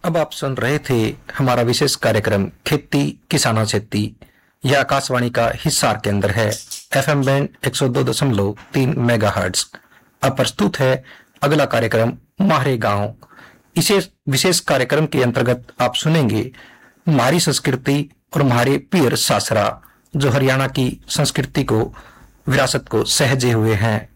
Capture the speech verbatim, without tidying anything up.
अब आप सुन रहे थे हमारा विशेष कार्यक्रम खेती किसानों खेती। यह आकाशवाणी का हिसार केंद्र है। एफएम बैंड एक सौ दो दशमलव तीन मेगाहर्ट्ज। अब प्रस्तुत है अगला कार्यक्रम म्हारे गांव। इसे विशेष कार्यक्रम के अंतर्गत आप सुनेंगे म्हारी संस्कृति और म्हारे पीर सासरा, जो हरियाणा की संस्कृति को विरासत को सहेजे हुए हैं।